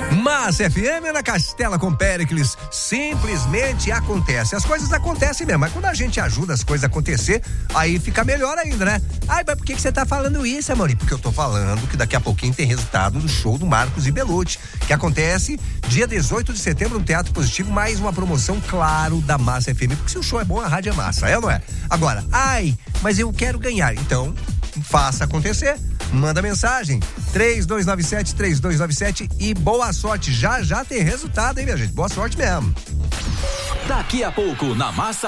Massa FM na Castela com Péricles, simplesmente acontece. As coisas acontecem mesmo, mas quando a gente ajuda as coisas a acontecer, aí fica melhor ainda, né? Ai, mas por que você tá falando isso, Amorim? Porque eu tô falando que daqui a pouquinho tem resultado do show do Marcos e Belucci, que acontece dia 18 de setembro no Teatro Positivo, mais uma promoção, claro, da Massa FM, porque se o show é bom, a rádio é massa, é ou não é? Agora, ai, mas eu quero ganhar, então faça acontecer. Manda mensagem 3297 e boa sorte. Já tem resultado, hein, minha gente? Boa sorte mesmo. Daqui a pouco na Massa